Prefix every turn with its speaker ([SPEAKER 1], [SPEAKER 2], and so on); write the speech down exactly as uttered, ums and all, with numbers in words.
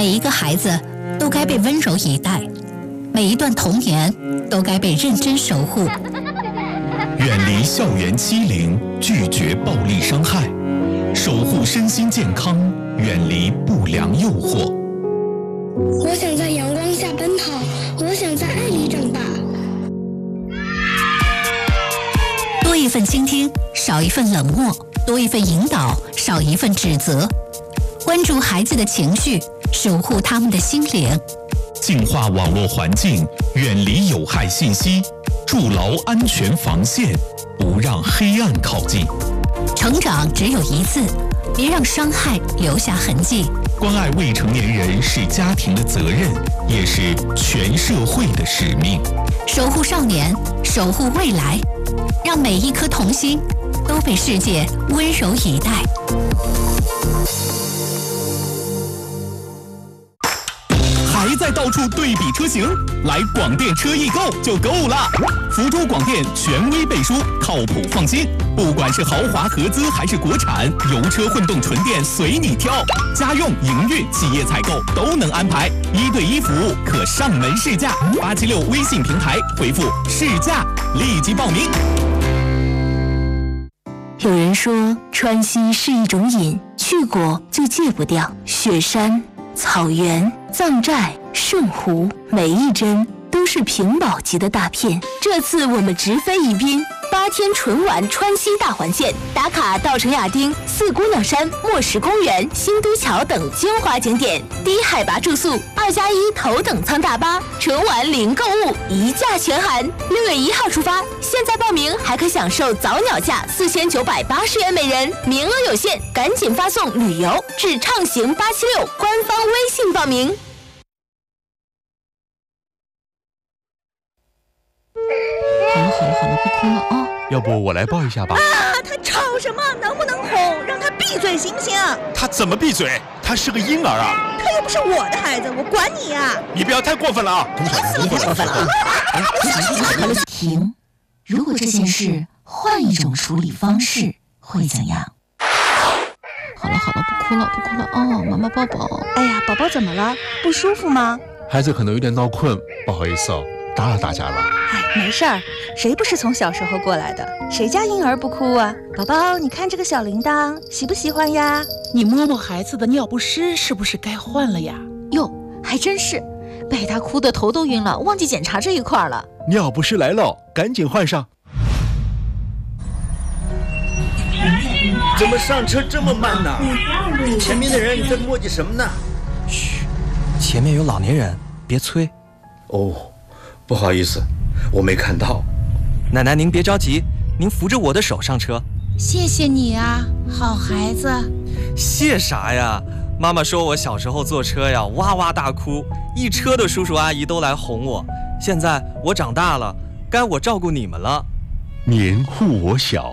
[SPEAKER 1] 每一个孩子都该被温柔以待，每一段童年都该被认真守护。
[SPEAKER 2] 远离校园欺凌，拒绝暴力伤害，守护身心健康，远离不良诱惑。
[SPEAKER 3] 我想在阳光下奔跑，我想在爱里长大。
[SPEAKER 1] 多一份倾听，少一份冷漠；多一份引导，少一份指责。关注孩子的情绪，守护他们的心灵。
[SPEAKER 2] 净化网络环境，远离有害信息，筑牢安全防线，不让黑暗靠近。
[SPEAKER 1] 成长只有一次，别让伤害留下痕迹。
[SPEAKER 2] 关爱未成年人是家庭的责任，也是全社会的使命。
[SPEAKER 1] 守护少年，守护未来，让每一颗童心都被世界温柔以待。
[SPEAKER 2] 还在到处对比车型？来广电车易购就够了。福州广电权威背书，靠谱放心。不管是豪华合资还是国产，油车混动纯电随你挑，家用、营运、企业采购都能安排，一对一服务，可上门试驾。八七六微信平台回复试驾，立即报名。
[SPEAKER 4] 有人说川西是一种瘾，去过就戒不掉。雪山、草原、藏寨、圣湖，每一帧都是屏保级的大片。这次我们直飞宜宾，八天纯玩川西大环线，打卡稻城亚丁、四姑娘山、墨石公园、新都桥等精华景点，低海拔住宿，二加一头等舱大巴，纯玩零购物，一价全含。六月一号出发，现在报名还可享受早鸟价四千九百八十元每人，名额有限，赶紧发送旅游至畅行八七六官方微信报名。
[SPEAKER 5] 好了好了好了，不哭了啊！
[SPEAKER 6] 要不我来抱一下吧？
[SPEAKER 7] 啊，他吵什么？能不能哄？让他闭嘴行不行？
[SPEAKER 6] 他怎么闭嘴？他是个婴儿啊！
[SPEAKER 7] 他又不是我的孩子，我管你呀！
[SPEAKER 6] 你不要太过分了啊！
[SPEAKER 7] 太过分了啊！
[SPEAKER 4] 停，如果这件事换一种处理方式，会怎样？
[SPEAKER 5] 好了好了，不哭了不哭了哦，妈妈抱抱。
[SPEAKER 7] 哎呀，宝宝怎么了？不舒服吗？
[SPEAKER 6] 孩子可能有点闹困，不好意思哦，打扰大家了。
[SPEAKER 7] 哎，没事儿，谁不是从小时候过来的？谁家婴儿不哭啊？宝宝，你看这个小铃铛，喜不喜欢呀？
[SPEAKER 8] 你摸摸孩子的尿不湿，是不是该换了呀？
[SPEAKER 5] 哟，还真是，被他哭得头都晕了，忘记检查这一块了。
[SPEAKER 6] 尿不湿来了，赶紧换上。
[SPEAKER 9] 怎么上车这么慢呢？前面的人在磨叽什么呢？
[SPEAKER 10] 嘘，前面有老年人，别催。
[SPEAKER 9] 哦，不好意思，我没看到。
[SPEAKER 10] 奶奶您别着急，您扶着我的手上车。
[SPEAKER 8] 谢谢你啊，好孩子。
[SPEAKER 10] 谢啥呀？妈妈说我小时候坐车呀，哇哇大哭，一车的叔叔阿姨都来哄我。现在我长大了，该我照顾你们了。
[SPEAKER 6] 年护我小，